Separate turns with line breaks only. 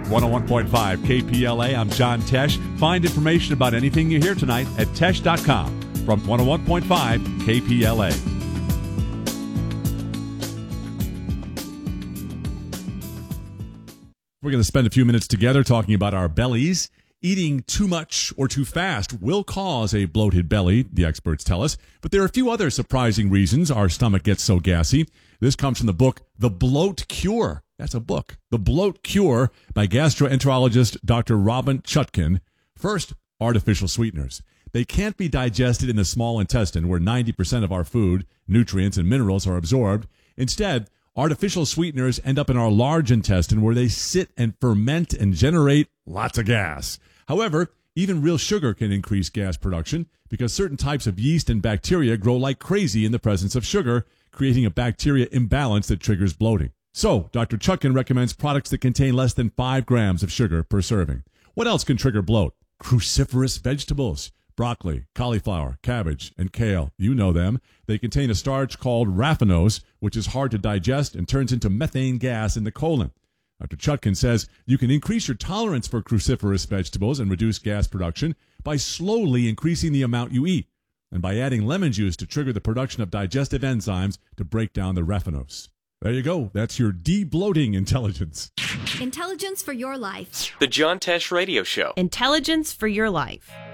101.5 KPLA. I'm John Tesh. Find information about anything you hear tonight at tesh.com from 101.5 KPLA. We're going to spend a few minutes together talking about our bellies. Eating too much or too fast will cause a bloated belly, the experts tell us. But there are a few other surprising reasons our stomach gets so gassy. This comes from the book, The Bloat Cure. That's a book. The Bloat Cure by gastroenterologist Dr. Robin Chutkan. First, artificial sweeteners. They can't be digested in the small intestine where 90% of our food, nutrients, and minerals are absorbed. Instead, artificial sweeteners end up in our large intestine where they sit and ferment and generate lots of gas. However, even real sugar can increase gas production because certain types of yeast and bacteria grow like crazy in the presence of sugar, creating a bacteria imbalance that triggers bloating. So, Dr. Chutkan recommends products that contain less than 5 grams of sugar per serving. What else can trigger bloat? Cruciferous vegetables. Broccoli, cauliflower, cabbage, and kale. You know them. They contain a starch called raffinose, which is hard to digest and turns into methane gas in the colon. Dr. Chutkan says you can increase your tolerance for cruciferous vegetables and reduce gas production by slowly increasing the amount you eat and by adding lemon juice to trigger the production of digestive enzymes to break down the raffinose. There you go. That's your de-bloating intelligence.
Intelligence for your life.
The John Tesh Radio Show.
Intelligence for your life.